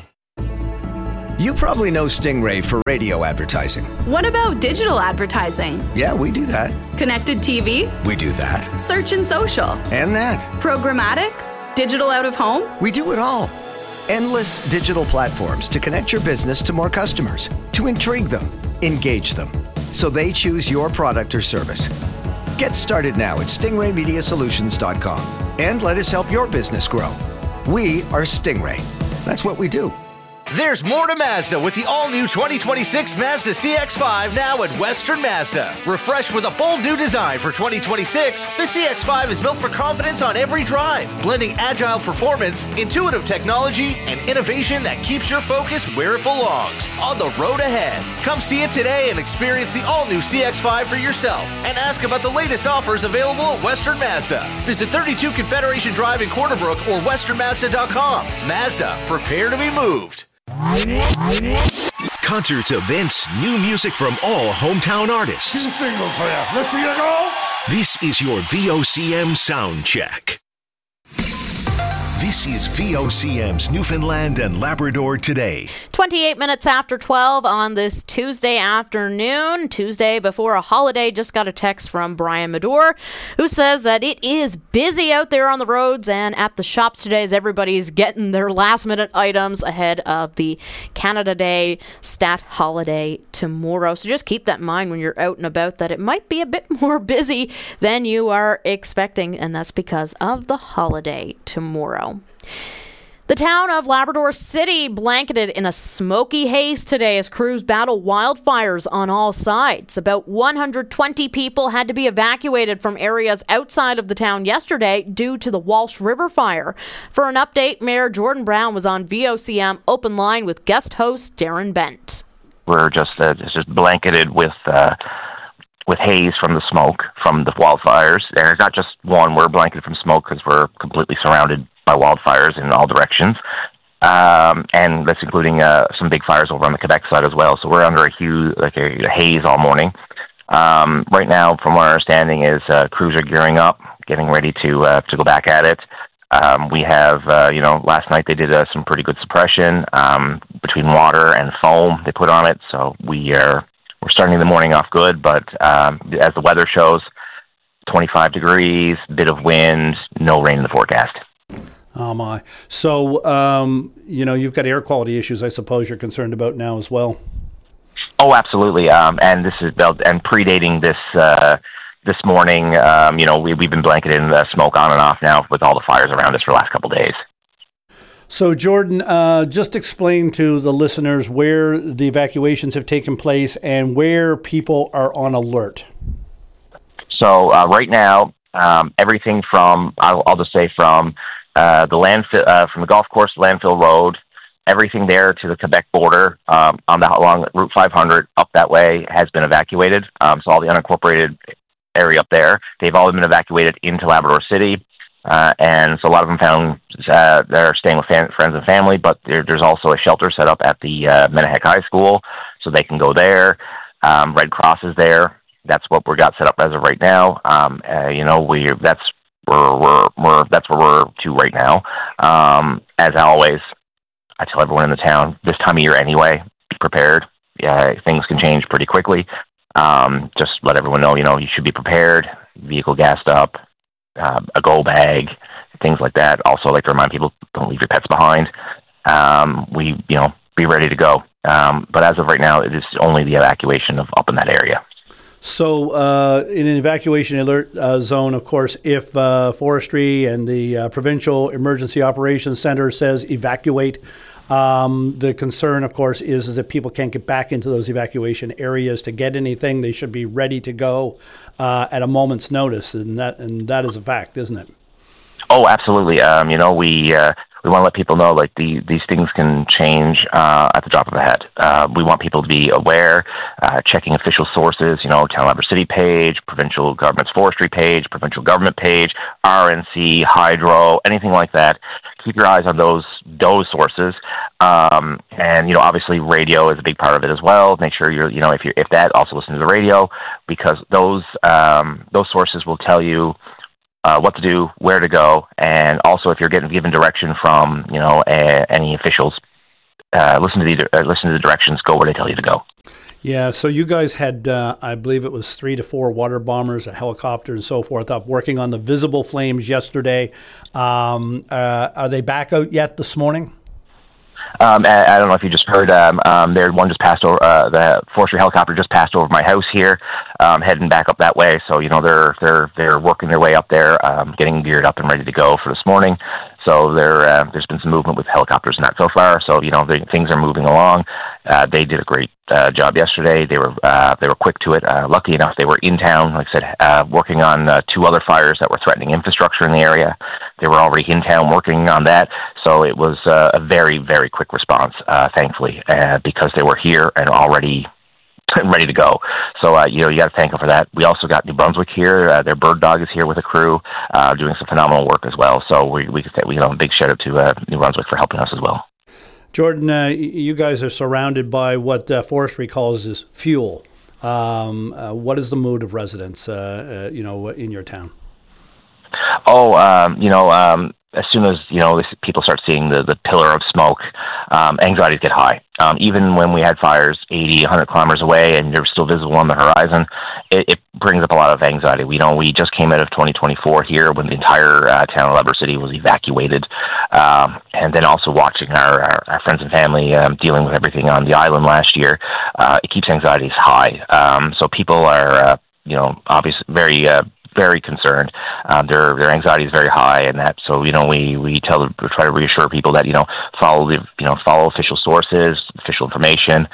You probably know Stingray for radio advertising. What about digital advertising? Yeah, we do that. Connected TV? We do that. Search and social? And that. Programmatic? Digital out of home? We do it all. Endless digital platforms to connect your business to more customers, to intrigue them, engage them, so they choose your product or service. Get started now at stingraymediasolutions.com and let us help your business grow. We are Stingray. That's what we do. There's more to Mazda with the all-new 2026 Mazda CX-5 now at Western Mazda. Refreshed with a bold new design for 2026, the CX-5 is built for confidence on every drive, blending agile performance, intuitive technology, and innovation that keeps your focus where it belongs, on the road ahead. Come see it today and experience the all-new CX-5 for yourself, and ask about the latest offers available at Western Mazda. Visit 32 Confederation Drive in Corner Brook or westernmazda.com. Mazda, prepare to be moved. Concerts, events, new music from all hometown artists. 2 singles for you. Let's see you go. This is your VOCM sound check. This is VOCM's Newfoundland and Labrador Today. 28 minutes after 12 on this Tuesday afternoon, Tuesday before a holiday. Just got a text from Brian Madore, who says that it is busy out there on the roads and at the shops today as everybody's getting their last-minute items ahead of the Canada Day stat holiday tomorrow. So just keep that in mind when you're out and about, that it might be a bit more busy than you are expecting, and that's because of the holiday tomorrow. The town of Labrador City blanketed in a smoky haze today as crews battle wildfires on all sides. About 120 people had to be evacuated from areas outside of the town yesterday due to the Walsh River fire. For an update, Mayor Jordan Brown was on VOCM Open Line with guest host Darren Bent. We're just blanketed with haze from the smoke from the wildfires. And it's not just one, we're blanketed from smoke because we're completely surrounded by wildfires in all directions. And that's including some big fires over on the Quebec side as well. So we're under a huge a haze all morning. Right now, from what our understanding is, crews are gearing up, getting ready to go back at it. We have, last night they did some pretty good suppression between water and foam they put on it. So we're starting the morning off good, but as the weather shows, 25 degrees, bit of wind, no rain in the forecast. Oh my! So you've got air quality issues. I suppose you're concerned about now as well. Oh, absolutely. And this is predating this morning. We've been blanketed in the smoke on and off now with all the fires around us for the last couple of days. So, Jordan, just explain to the listeners where the evacuations have taken place and where people are on alert. So, right now, everything from I'll just say from the landfill, from the golf course to Landfill Road, everything there to the Quebec border along Route 500 up that way has been evacuated. So all the unincorporated area up there, they've all been evacuated into Labrador City. And so a lot of them they're staying with friends and family, but there's also a shelter set up at the Menahek High School, so they can go there. Red Cross is there. That's what we got set up as of right now. That's where we're to right now. As always, I tell everyone in the town, this time of year anyway, be prepared. Yeah, things can change pretty quickly. Just let everyone know, you should be prepared. Vehicle gassed up, a go bag, things like that. Also, I like to remind people, don't leave your pets behind. Be ready to go. But as of right now, it is only the evacuation of up in that area. So in an evacuation alert zone, of course, if Forestry and the Provincial Emergency Operations Center says evacuate, the concern, of course, is that people can't get back into those evacuation areas to get anything. They should be ready to go at a moment's notice, and that is a fact, isn't it? Oh, absolutely. We want to let people know, these things can change at the drop of a hat. We want people to be aware, checking official sources, Town Labrador City page, Provincial Government's Forestry page, Provincial Government page, RNC, Hydro, anything like that. Keep your eyes on those sources. And obviously radio is a big part of it as well. Make sure if that, also listen to the radio, because those sources will tell you what to do, where to go, and also if you're getting given direction from any officials, listen to the directions. Go where they tell you to go. Yeah. So you guys had, I believe it was 3 to 4 water bombers, a helicopter, and so forth, up working on the visible flames yesterday. Are they back out yet this morning? I don't know if you just heard. One just passed over. The forestry helicopter just passed over my house here, heading back up that way. So they're working their way up there, getting geared up and ready to go for this morning. So there's been some movement with helicopters and that so far. So things are moving along. They did a great job yesterday. They were quick to it. Lucky enough, they were in town, like I said, working on 2 other fires that were threatening infrastructure in the area. They were already in town working on that. So it was a very, very quick response, thankfully, because they were here and already ready to go. So, you got to thank them for that. We also got New Brunswick here. Their bird dog is here with a crew, doing some phenomenal work as well. So we could say, a big shout out to New Brunswick for helping us as well. Jordan, you guys are surrounded by what Forestry calls as fuel. What is the mood of residents, in your town? As soon as, people start seeing the pillar of smoke, anxieties get high. Even when we had fires 80, 100 kilometers away and they're still visible on the horizon, it brings up a lot of anxiety. We just came out of 2024 here when the entire town of Labrador City was evacuated. And then also watching our friends and family dealing with everything on the island last year, it keeps anxieties high. So people are, obviously very concerned. Their anxiety is very high, and that. So we try to reassure people that follow official sources, official information.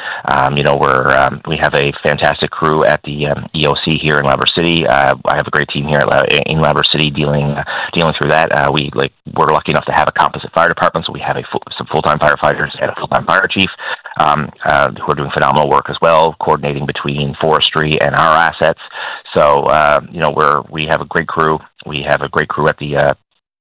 We have a fantastic crew at the EOC here in Labrador City. I have a great team here in Labrador City dealing through that. We're lucky enough to have a composite fire department, so we have some full-time firefighters and a full-time fire chief who are doing phenomenal work as well, coordinating between forestry and our assets. So we have a great crew. We have a great crew at the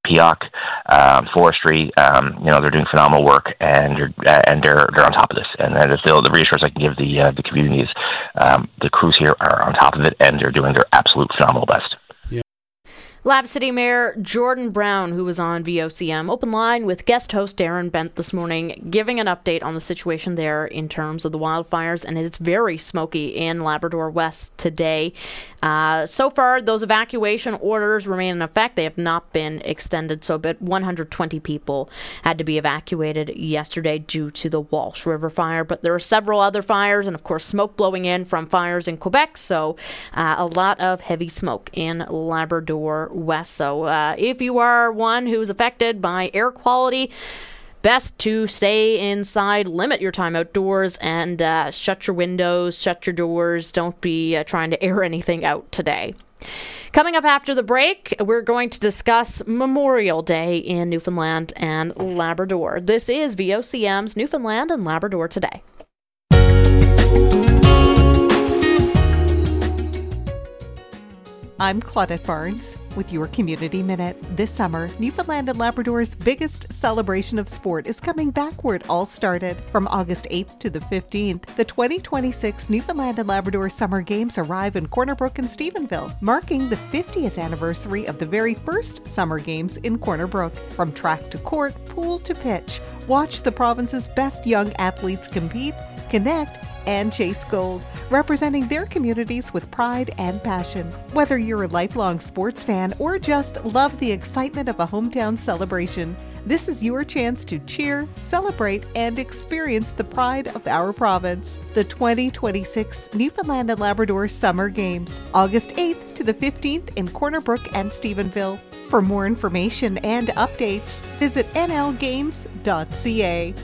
PEOC, forestry. They're doing phenomenal work, and they're on top of this. And that is the reassurance I can give the communities. The crews here are on top of it, and they're doing their absolute phenomenal best. Lab City Mayor Jordan Brown, who was on VOCM Open Line with guest host Darren Bent this morning, giving an update on the situation there in terms of the wildfires, and it's very smoky in Labrador West today. So far, those evacuation orders remain in effect. They have not been extended, so about 120 people had to be evacuated yesterday due to the Walsh River fire, but there are several other fires, and of course smoke blowing in from fires in Quebec, so a lot of heavy smoke in Labrador West. So if you are one who's affected by air quality, best to stay inside, limit your time outdoors, and shut your windows, shut your doors. Don't be trying to air anything out today. Coming up after the break, we're going to discuss Memorial Day in Newfoundland and Labrador. This is VOCM's Newfoundland and Labrador Today. I'm Claudette Barnes with your Community Minute. This summer, Newfoundland and Labrador's biggest celebration of sport is coming back where it all started. From August 8th to the 15th, the 2026 Newfoundland and Labrador Summer Games arrive in Corner Brook and Stephenville, marking the 50th anniversary of the very first Summer Games in Corner Brook. From track to court, pool to pitch, watch the province's best young athletes compete, connect, and chase gold, representing their communities with pride and passion. Whether you're a lifelong sports fan or just love the excitement of a hometown celebration, this is your chance to cheer, celebrate, and experience the pride of our province. The 2026 Newfoundland and Labrador Summer Games, August 8th to the 15th in Corner Brook and Stephenville. For more information and updates, visit nlgames.ca.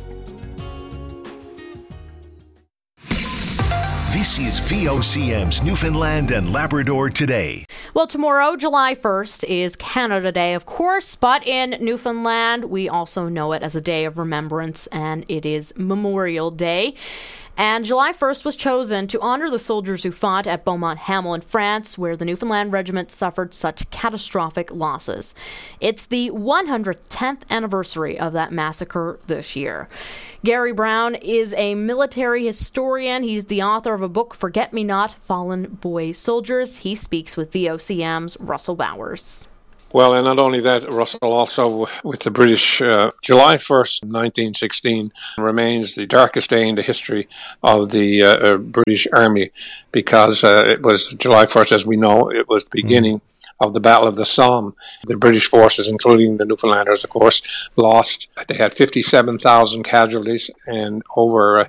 This is VOCM's Newfoundland and Labrador Today. Well, tomorrow, July 1st, is Canada Day, of course, but in Newfoundland, we also know it as a day of remembrance, and it is Memorial Day. And July 1st was chosen to honor the soldiers who fought at Beaumont Hamel in France, where the Newfoundland Regiment suffered such catastrophic losses. It's the 110th anniversary of that massacre this year. Gary Brown is a military historian. He's the author of a book, Forget-Me-Not, Fallen Boy Soldiers. He speaks with VOCM's Russell Bowers. Well, and not only that, Russell, also with the British, July 1st, 1916 remains the darkest day in the history of the British Army, because it was July 1st, as we know, it was the beginning of the Battle of the Somme. The British forces, including the Newfoundlanders, of course, lost. They had 57,000 casualties and over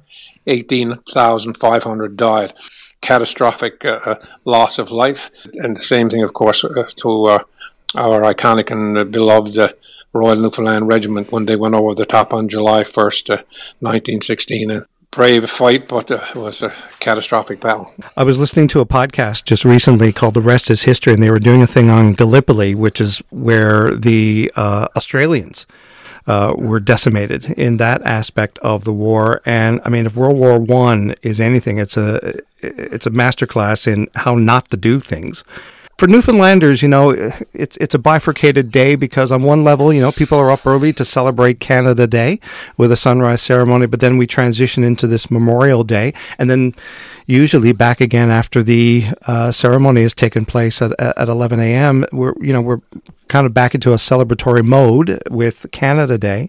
18,500 died. Catastrophic loss of life. And the same thing, of course, to our iconic and beloved Royal Newfoundland Regiment when they went over the top on July 1st, 1916. A brave fight, but it was a catastrophic battle. I was listening to a podcast just recently called The Rest is History, and they were doing a thing on Gallipoli, which is where the Australians were decimated in that aspect of the war. And I mean, if World War I is anything, it's a masterclass in how not to do things. For Newfoundlanders, you know, it's a bifurcated day, because on one level, you know, people are up early to celebrate Canada Day with a sunrise ceremony, but then we transition into this Memorial Day, and then usually back again after the ceremony has taken place at 11 a.m. We're kind of back into a celebratory mode with Canada Day.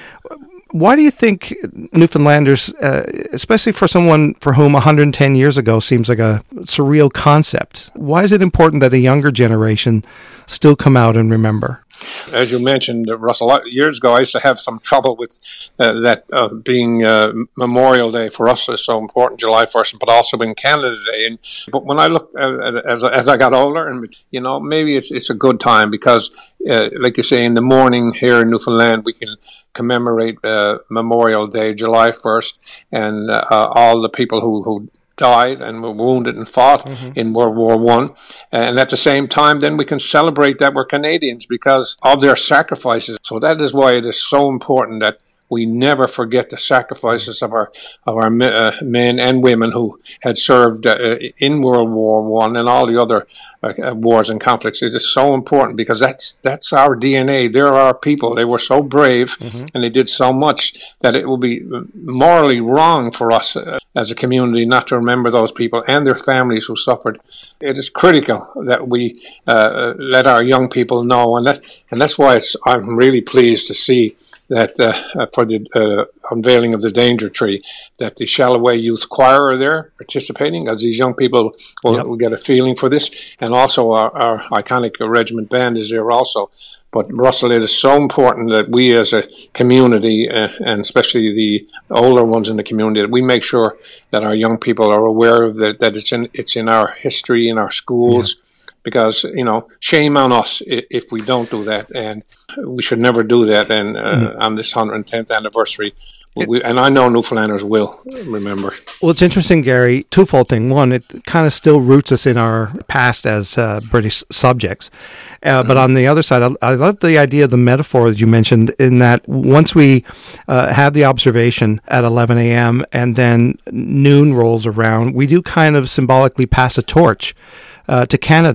Why do you think Newfoundlanders, especially for someone for whom 110 years ago seems like a surreal concept, why is it important that the younger generation still come out and remember? As you mentioned, Russell, years ago I used to have some trouble with that being Memorial Day for us is so important, July 1st, but also in Canada Day. But when I look as I got older, and you know, maybe it's a good time because, like you say, in the morning here in Newfoundland, we can commemorate Memorial Day, July 1st, and all the people who died and were wounded and fought in World War I. And at the same time, then we can celebrate that we're Canadians because of their sacrifices. So that is why it is so important that we never forget the sacrifices of our men and women who had served in World War I and all the other wars and conflicts. It is so important because that's our DNA. They're our people. They were so brave and they did so much that it will be morally wrong for us as a community not to remember those people and their families who suffered. It is critical that we let our young people know, and that's why I'm really pleased to see that for the unveiling of the Danger Tree, that the Shalloway Youth Choir are there participating, as these young people will get a feeling for this, and also our iconic regiment band is there also. But Russell, it is so important that we as a community, and especially the older ones in the community, that we make sure that our young people are aware of that it's in our history, in our schools. Yeah. Because, you know, shame on us if we don't do that, and we should never do that. And on this 110th anniversary, and I know Newfoundlanders will remember. Well, it's interesting, Gary, twofold thing. One, it kind of still roots us in our past as British subjects. But on the other side, I love the idea of the metaphor that you mentioned, in that once we have the observation at 11 a.m. and then noon rolls around, we do kind of symbolically pass a torch to Canada.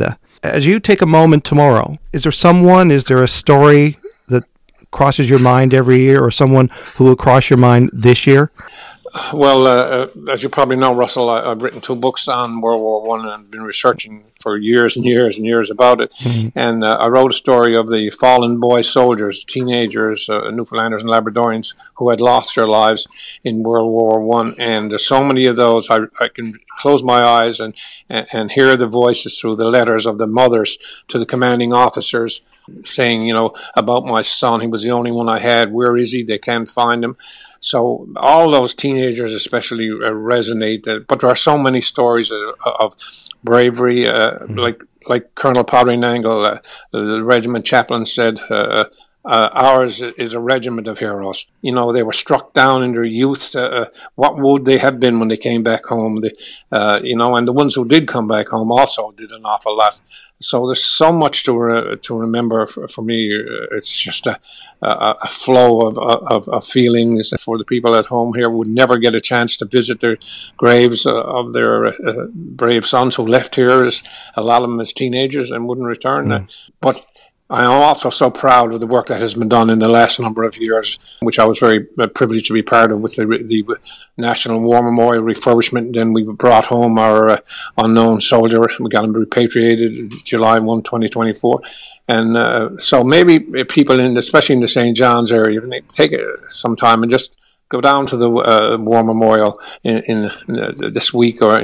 as you take a moment tomorrow, is there a story that crosses your mind every year, or someone who will cross your mind this year? Well, as you probably know, Russell, I've written 2 books on World War I, and I've been researching for years and years and years about it. Mm-hmm. And I wrote a story of the fallen boy soldiers, teenagers, Newfoundlanders and Labradorians, who had lost their lives in World War I. And there's so many of those, I can close my eyes and hear the voices through the letters of the mothers to the commanding officers, saying, about my son, he was the only one I had. Where is he? They can't find him. So all those teenagers especially resonate. But there are so many stories of bravery, like Colonel Padre Nangle, the regiment chaplain said, ours is a regiment of heroes. They were struck down in their youth. What would they have been when they came back home? And the ones who did come back home also did an awful lot. So there's so much to remember for me. It's just a flow of feelings. For the people at home here who would never get a chance to visit their graves of their brave sons who left here, a lot of them as teenagers and wouldn't return. But I am also so proud of the work that has been done in the last number of years, which I was very privileged to be part of, with the National War Memorial refurbishment. Then we brought home our unknown soldier. We got him repatriated July 1, 2024. And so maybe people, especially in the St. John's area, they take some time and just go down to the War Memorial in this week or